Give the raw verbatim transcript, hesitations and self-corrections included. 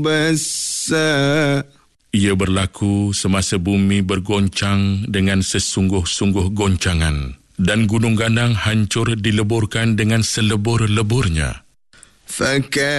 basa. Ia berlaku semasa bumi bergoncang dengan sesungguh-sungguh goncangan dan gunung gandang hancur dileburkan dengan selebur-leburnya. Faka